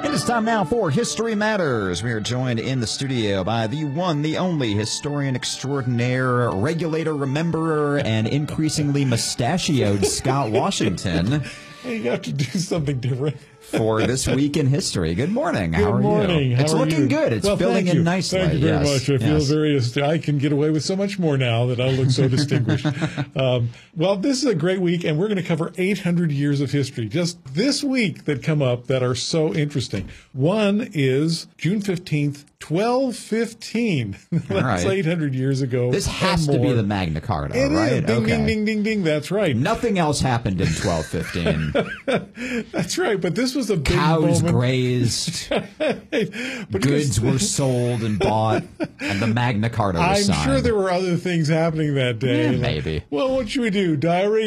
It is time now for History Matters. We are joined in the studio by the one, the only historian extraordinaire, regulator, rememberer, and increasingly mustachioed Scott Washington. You have to do something different. For this week in history. Good morning. How are morning. you? How It's are looking you? good. It's filling in nicely. Thank you very much. I feel Yes. very. I can get away with so much more now that I look so distinguished. Well, this is a great week, and we're going to cover 800 years of history just this week that come up that are so interesting. One is June 15th, 1215. That's right. 800 years ago. This has to be the Magna Carta, It right? is. Ding, ding, ding, ding, ding. That's right. Nothing else happened in 1215. That's right. But this was a big Cows moment. grazed, But goods were sold and bought, and the Magna Carta was I'm signed. sure there were other things happening that day. Yeah, maybe. Well, what should we do? Diary?